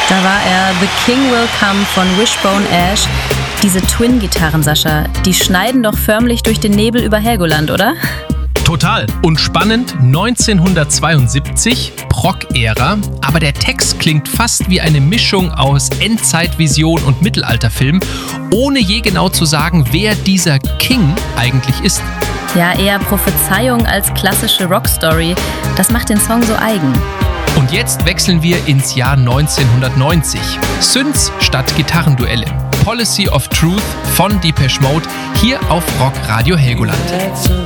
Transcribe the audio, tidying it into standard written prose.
Da war er, The King Will Come von Wishbone Ash. Diese Twin-Gitarren, Sascha, die schneiden doch förmlich durch den Nebel über Helgoland, oder? Total. Und spannend, 1972, Prog-Ära, aber der Text klingt fast wie eine Mischung aus Endzeitvision und Mittelalterfilm, ohne je genau zu sagen, wer dieser King eigentlich ist. Ja, eher Prophezeiung als klassische Rockstory. Das macht den Song so eigen. Und jetzt wechseln wir ins Jahr 1990. Synths statt Gitarrenduelle. Policy of Truth von Depeche Mode hier auf Rock Radio Helgoland.